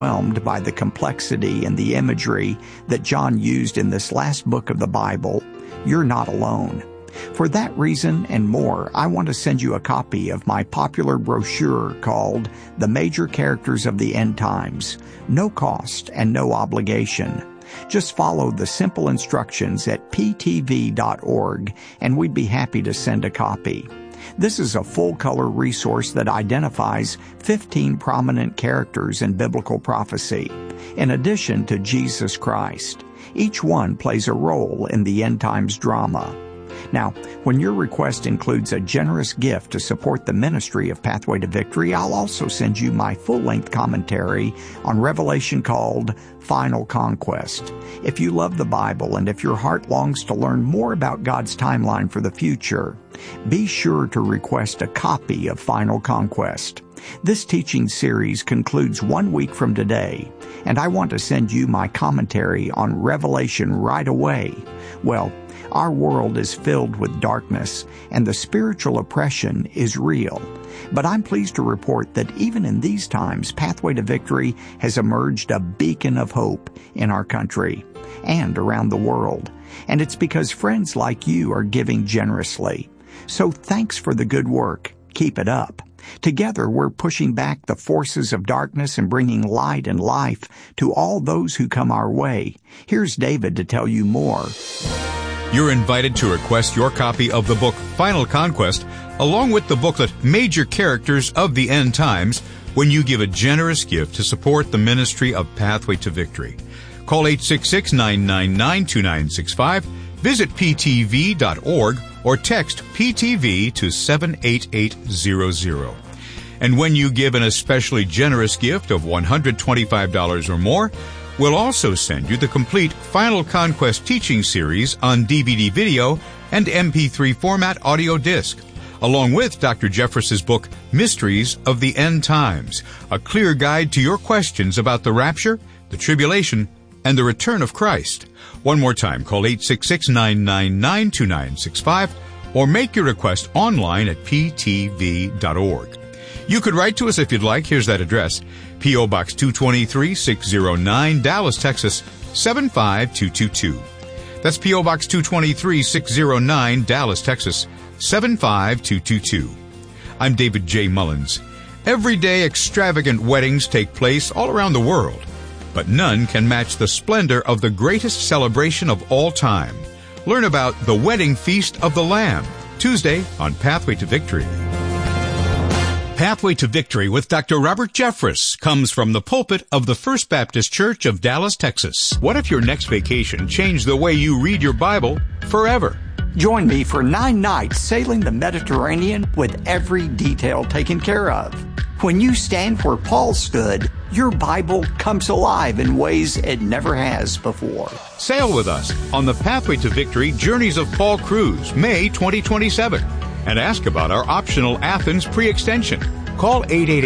overwhelmed by the complexity and the imagery that John used in this last book of the Bible, you're not alone. For that reason and more, I want to send you a copy of my popular brochure called The Major Characters of the End Times. No cost and no obligation. Just follow the simple instructions at ptv.org and we'd be happy to send a copy. This is a full-color resource that identifies 15 prominent characters in biblical prophecy, in addition to Jesus Christ. Each one plays a role in the end times drama. Now, when your request includes a generous gift to support the ministry of Pathway to Victory, I'll also send you my full-length commentary on Revelation called Final Conquest. If you love the Bible and if your heart longs to learn more about God's timeline for the future, be sure to request a copy of Final Conquest. This teaching series concludes 1 week from today, and I want to send you my commentary on Revelation right away. Well, our world is filled with darkness, and the spiritual oppression is real. But I'm pleased to report that even in these times, Pathway to Victory has emerged a beacon of hope in our country and around the world. And it's because friends like you are giving generously. So thanks for the good work. Keep it up. Together, we're pushing back the forces of darkness and bringing light and life to all those who come our way. Here's David to tell you more. You're invited to request your copy of the book Final Conquest, along with the booklet Major Characters of the End Times, when you give a generous gift to support the ministry of Pathway to Victory. Call 866-999-2965, visit ptv.org, or text PTV to 78800. And when you give an especially generous gift of $125 or more, we'll also send you the complete Final Conquest teaching series on DVD video and MP3 format audio disc, along with Dr. Jeffress's book, Mysteries of the End Times, a clear guide to your questions about the rapture, the tribulation, and the return of Christ. One more time, call 866-999-2965 or make your request online at ptv.org. You could write to us if you'd like. Here's that address. P.O. Box 223-609, Dallas, Texas, 75222. That's P.O. Box 223-609, Dallas, Texas, 75222. I'm David J. Mullins. Every day extravagant weddings take place all around the world, but none can match the splendor of the greatest celebration of all time. Learn about the Wedding Feast of the Lamb, Tuesday on Pathway to Victory. Pathway to Victory with Dr. Robert Jeffress comes from the pulpit of the First Baptist Church of Dallas, Texas. What if your next vacation changed the way you read your Bible forever? Join me for 9 nights sailing the Mediterranean with every detail taken care of. When you stand where Paul stood, your Bible comes alive in ways it never has before. Sail with us on the Pathway to Victory Journeys of Paul cruise, May 2027. And ask about our optional Athens pre-extension. Call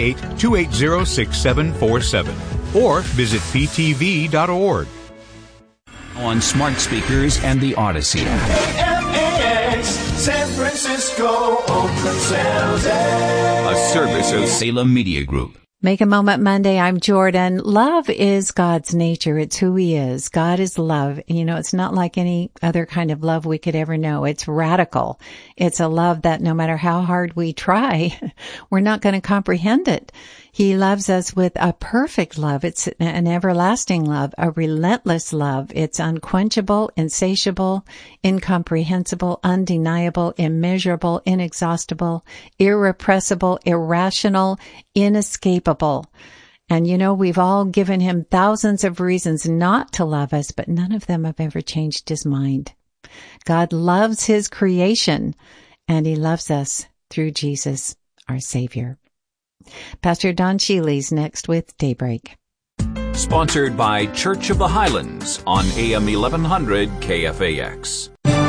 888-280-6747 or visit ptv.org. On smart speakers and the Odyssey. KMAX, San Francisco, Oakland, San Jose. A service of Salem Media Group. Make a Moment Monday. I'm Jordan. Love is God's nature. It's who He is. God is love. You know, it's not like any other kind of love we could ever know. It's radical. It's a love that no matter how hard we try, we're not going to comprehend it. He loves us with a perfect love. It's an everlasting love, a relentless love. It's unquenchable, insatiable, incomprehensible, undeniable, immeasurable, inexhaustible, irrepressible, irrational, inescapable. And you know, we've all given Him thousands of reasons not to love us, but none of them have ever changed His mind. God loves His creation, and He loves us through Jesus, our Savior. Pastor Don Shealy's next with Daybreak. Sponsored by Church of the Highlands on AM 1100 KFAX.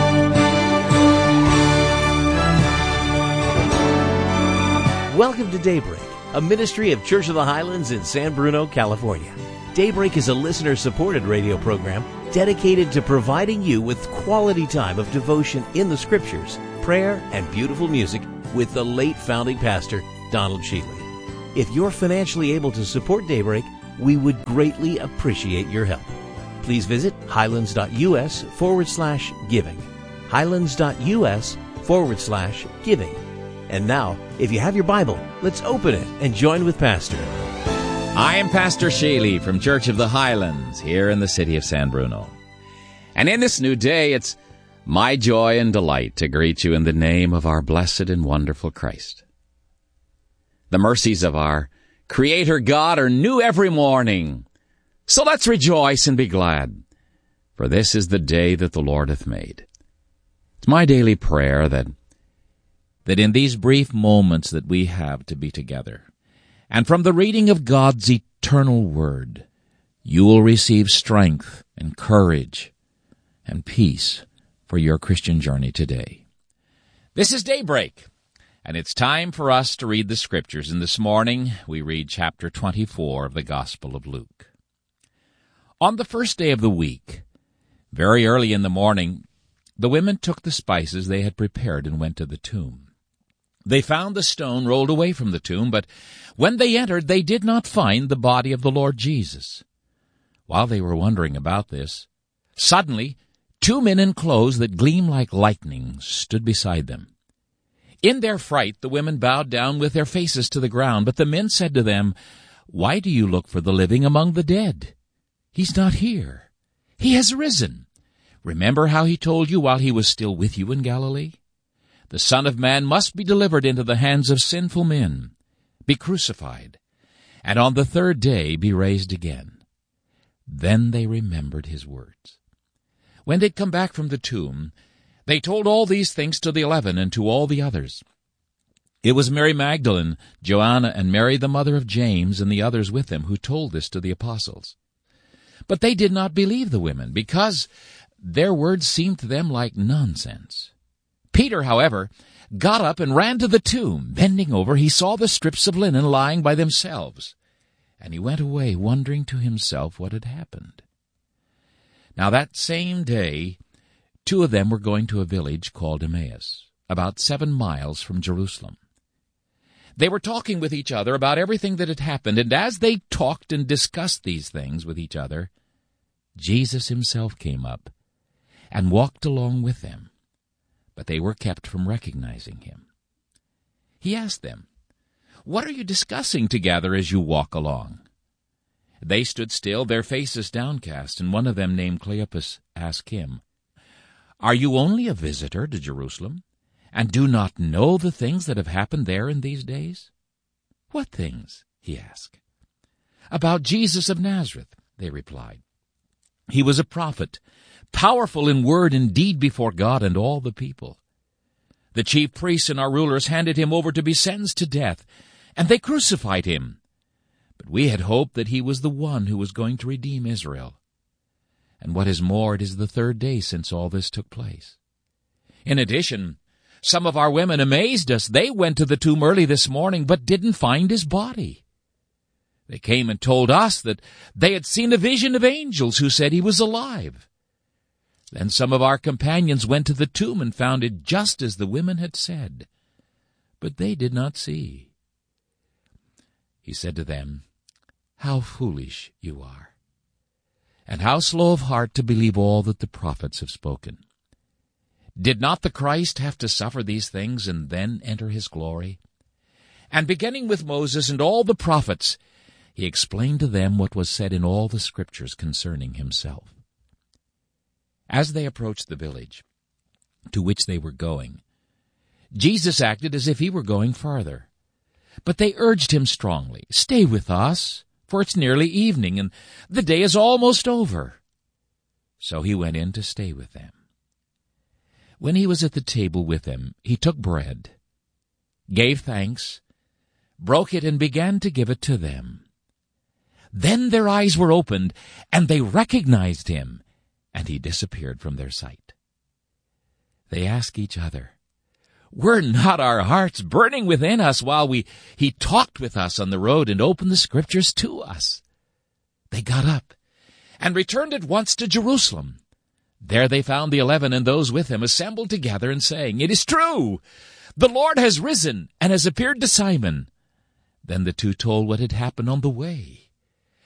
Welcome to Daybreak, a ministry of Church of the Highlands in San Bruno, California. Daybreak is a listener-supported radio program dedicated to providing you with quality time of devotion in the Scriptures, prayer, and beautiful music with the late founding pastor, Donald Shealy. If you're financially able to support Daybreak, We would greatly appreciate your help. Please visit highlands.us/giving. highlands.us/giving. And now, if you have your Bible, let's open it and join with Pastor. I am Pastor Shaley from Church of the Highlands here in the city of San Bruno. And in this new day, it's my joy and delight to greet you in the name of our blessed and wonderful Christ. The mercies of our Creator God are new every morning. So let's rejoice and be glad, for this is the day that the Lord hath made. It's my daily prayer that in these brief moments that we have to be together, and from the reading of God's eternal Word, you will receive strength and courage and peace for your Christian journey today. This is Daybreak, and it's time for us to read the Scriptures. And this morning we read chapter 24 of the Gospel of Luke. On the first day of the week, very early in the morning, the women took the spices they had prepared and went to the tomb. They found the stone rolled away from the tomb, but when they entered, they did not find the body of the Lord Jesus. While they were wondering about this, suddenly 2 men in clothes that gleam like lightning stood beside them. In their fright, the women bowed down with their faces to the ground, but the men said to them, "Why do you look for the living among the dead? He's not here. He has risen. Remember how he told you while he was still with you in Galilee? The Son of Man must be delivered into the hands of sinful men, be crucified, and on the third day be raised again." Then they remembered his words. When they'd come back from the tomb, they told all these things to the 11 and to all the others. It was Mary Magdalene, Joanna, and Mary the mother of James, and the others with them, who told this to the apostles. But they did not believe the women, because their words seemed to them like nonsense. Peter, however, got up and ran to the tomb. Bending over, he saw the strips of linen lying by themselves, and he went away, wondering to himself what had happened. Now that same day, 2 of them were going to a village called Emmaus, about 7 miles from Jerusalem. They were talking with each other about everything that had happened, and as they talked and discussed these things with each other, Jesus himself came up and walked along with them, but they were kept from recognizing him. He asked them, "What are you discussing together as you walk along?" They stood still, their faces downcast, and one of them, named Cleopas, asked him, "Are you only a visitor to Jerusalem, and do not know the things that have happened there in these days?" "What things?" he asked. "About Jesus of Nazareth," they replied. "He was a prophet, powerful in word and deed before God and all the people. The chief priests and our rulers handed him over to be sentenced to death, and they crucified him. But we had hoped that he was the one who was going to redeem Israel. And what is more, it is the 3rd day since all this took place. In addition, some of our women amazed us. They went to the tomb early this morning, but didn't find his body. They came and told us that they had seen a vision of angels who said he was alive. Then some of our companions went to the tomb and found it just as the women had said, but they did not see." He said to them, "How foolish you are, and how slow of heart to believe all that the prophets have spoken. Did not the Christ have to suffer these things and then enter his glory?" And beginning with Moses and all the prophets, he explained to them what was said in all the Scriptures concerning himself. As they approached the village to which they were going, Jesus acted as if he were going farther. But they urged him strongly, "Stay with us, for it's nearly evening, and the day is almost over." So he went in to stay with them. When he was at the table with them, he took bread, gave thanks, broke it, and began to give it to them. Then their eyes were opened, and they recognized him, and he disappeared from their sight. They asked each other, "Were not our hearts burning within us while he talked with us on the road and opened the Scriptures to us?" They got up and returned at once to Jerusalem. There they found the 11 and those with him assembled together and saying, "It is true, the Lord has risen and has appeared to Simon." Then the 2 told what had happened on the way,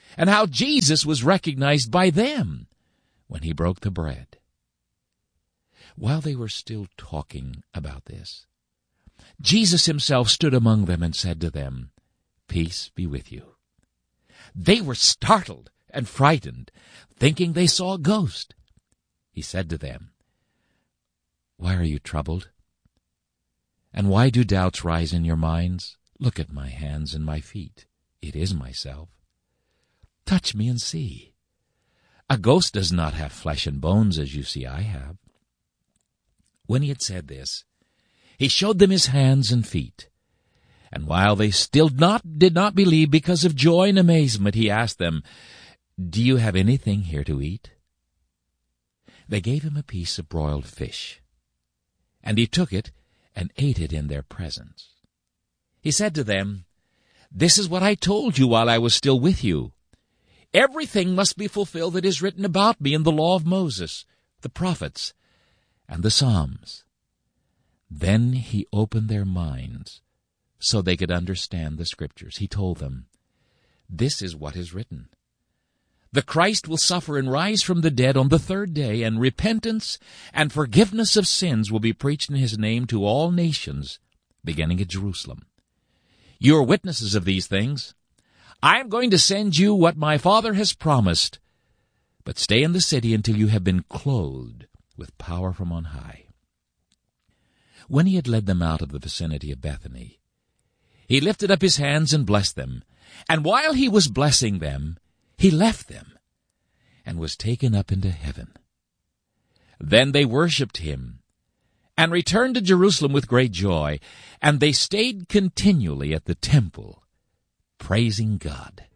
and how Jesus was recognized by them when he broke the bread. While they were still talking about this, Jesus himself stood among them and said to them, "Peace be with you." They were startled and frightened, thinking they saw a ghost. He said to them, "Why are you troubled? And why do doubts rise in your minds? Look at my hands and my feet. It is myself. Touch me and see. A ghost does not have flesh and bones as you see I have." When he had said this, he showed them his hands and feet. And while they still did not believe because of joy and amazement, he asked them, "Do you have anything here to eat?" They gave him a piece of broiled fish, and he took it and ate it in their presence. He said to them, "This is what I told you while I was still with you. Everything must be fulfilled that is written about me in the law of Moses, the prophets, and the Psalms." Then he opened their minds so they could understand the Scriptures. He told them, "This is what is written. The Christ will suffer and rise from the dead on the third day, and repentance and forgiveness of sins will be preached in his name to all nations, beginning at Jerusalem. You are witnesses of these things. I am going to send you what my Father has promised, but stay in the city until you have been clothed with power from on high." When he had led them out of the vicinity of Bethany, he lifted up his hands and blessed them, and while he was blessing them, he left them and was taken up into heaven. Then they worshipped him and returned to Jerusalem with great joy, and they stayed continually at the temple, praising God.